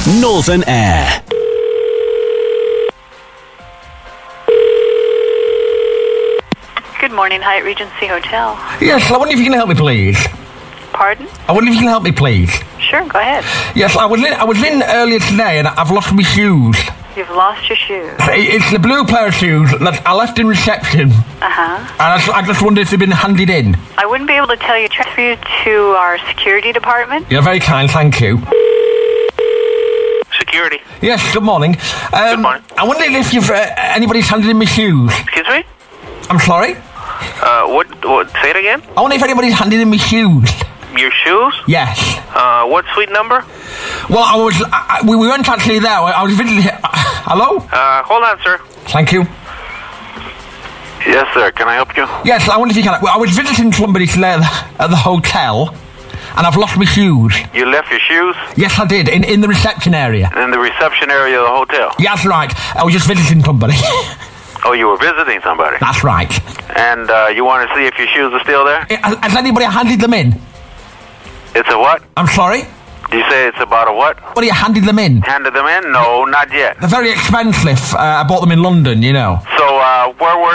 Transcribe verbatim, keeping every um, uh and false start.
Northern Air. Good morning, Hyatt Regency Hotel. Yes, I wonder if you can help me, please. Pardon? I wonder if you can help me, please. Sure, go ahead. Yes, I was in, I was in earlier today and I've lost my shoes. You've lost your shoes. It's the blue pair of shoes that I left in reception. Uh-huh. And I just, I just wondered if they've been handed in. I wouldn't be able to tell you. Transfer you to our security department. You're very kind, thank you. Security. Yes, good morning. Um, Good morning. I wondered if you've, uh, anybody's handed in my shoes. Excuse me? I'm sorry? Uh, what, what, say it again? I wonder if anybody's handed in my shoes. Your shoes? Yes. Uh, what suite number? Well, I was, I, I, we weren't actually there. I, I was visiting, uh, hello? Uh, hold on, sir. Thank you. Yes, sir. Can I help you? Yes, I wonder if you can. Well, I was visiting somebody today at the, at the hotel, and I've lost my shoes. You left your shoes Yes, I did, in, in the reception area. in the reception area of the hotel. Yeah, that's right. I was just visiting somebody. Oh, you were visiting somebody. That's right. And uh, you want to see if your shoes are still there? Has, has anybody handed them in? It's a what? I'm sorry? You say it's about a what? What, you handed them in? Handed them in? No, not yet. They're very expensive. Uh, I bought them in London, you know. So, uh, where were